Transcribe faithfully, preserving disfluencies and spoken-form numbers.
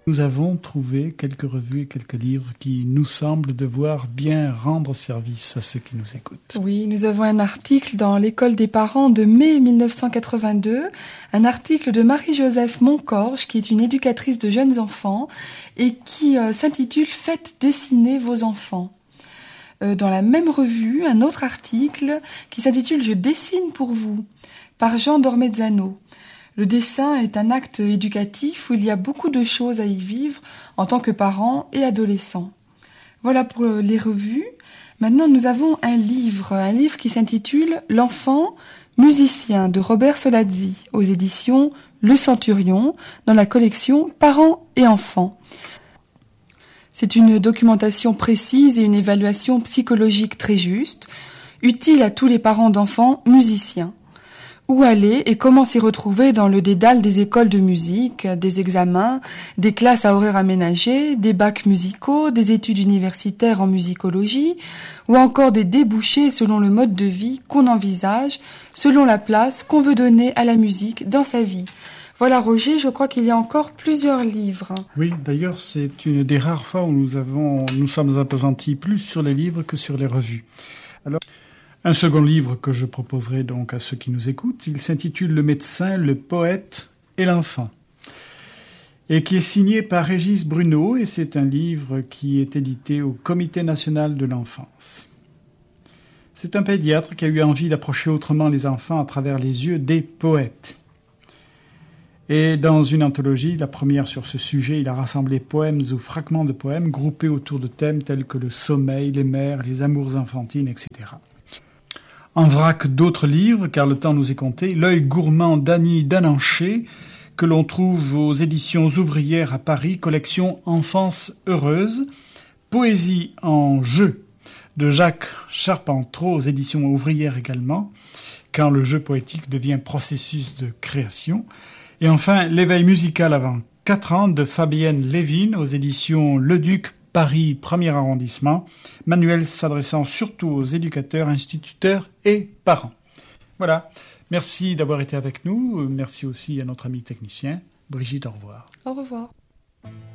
Nous avons trouvé quelques revues et quelques livres qui nous semblent devoir bien rendre service à ceux qui nous écoutent. Oui, nous avons un article dans l'École des parents de mai mille neuf cent quatre-vingt-deux, un article de Marie-Joseph Moncorge, qui est une éducatrice de jeunes enfants et qui euh, s'intitule « Faites dessiner vos enfants ». Euh, dans la même revue, un autre article qui s'intitule « Je dessine pour vous » par Jean Dormezzano. Le dessin est un acte éducatif où il y a beaucoup de choses à y vivre en tant que parents et adolescents. Voilà pour les revues. Maintenant, nous avons un livre, un livre qui s'intitule « L'enfant musicien » de Robert Solazzi aux éditions Le Centurion dans la collection Parents et enfants. C'est une documentation précise et une évaluation psychologique très juste, utile à tous les parents d'enfants musiciens. Où aller et comment s'y retrouver dans le dédale des écoles de musique, des examens, des classes à horaires aménagés, des bacs musicaux, des études universitaires en musicologie, ou encore des débouchés selon le mode de vie qu'on envisage, selon la place qu'on veut donner à la musique dans sa vie. Voilà, Roger, je crois qu'il y a encore plusieurs livres. Oui, d'ailleurs, c'est une des rares fois où nous avons, nous sommes appesantis plus sur les livres que sur les revues. Alors, un second livre que je proposerai donc à ceux qui nous écoutent, il s'intitule « Le médecin, le poète et l'enfant » et qui est signé par Régis Bruno, et c'est un livre qui est édité au Comité national de l'enfance. C'est un pédiatre qui a eu envie d'approcher autrement les enfants à travers les yeux des poètes. Et dans une anthologie, la première sur ce sujet, il a rassemblé poèmes ou fragments de poèmes groupés autour de thèmes tels que le sommeil, les mères, les amours enfantines, et cetera. En vrac d'autres livres, car le temps nous est compté, L'œil gourmand d'Annie Dananché, que l'on trouve aux éditions ouvrières à Paris, collection Enfance heureuse, Poésie en jeu de Jacques Charpentreau aux éditions ouvrières également, quand le jeu poétique devient processus de création, et enfin L'éveil musical avant quatre ans de Fabienne Lévin aux éditions Leduc Paris premier arrondissement, manuel s'adressant surtout aux éducateurs, instituteurs et parents. Voilà, merci d'avoir été avec nous. Merci aussi à notre ami technicien. Brigitte, au revoir. Au revoir.